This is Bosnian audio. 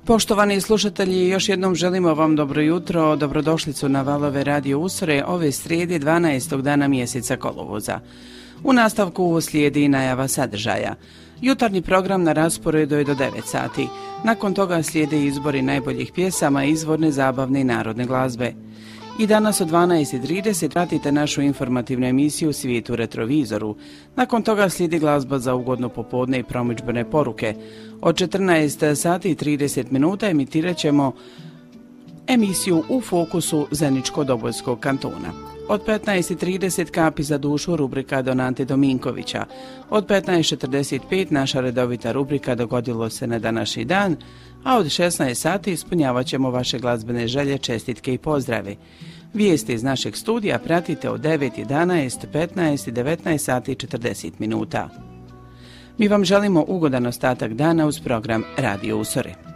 Poštovani slušatelji, još jednom želimo vam dobro jutro, dobrodošlicu na valove Radio Usore ove srijede 12. dana mjeseca kolovoza. U nastavku slijedi najava sadržaja. Jutarnji program na rasporedu je do 9 sati. Nakon toga slijede izbori najboljih pjesama, izvorne, zabavne i narodne glazbe. I danas od 12:30 pratite našu informativnu emisiju Svijet u retrovizoru. Nakon toga slijedi glazba za ugodno popodne i promidžbene poruke. Od 14:30 emitirat ćemo emisiju U fokusu Zeničko-Dobojskog kantona. Od 15:30 Kapi za dušu, rubrika Donante Dominkovića. Od 15:45 naša redovita rubrika Dogodilo se na današnji dan, a od 16 sati ispunjavat ćemo vaše glazbene želje, čestitke i pozdrave. Vijesti iz našeg studija pratite od 9, 11, 15 i 19 sati 40 minuta. Mi vam želimo ugodan ostatak dana uz program Radio Usore.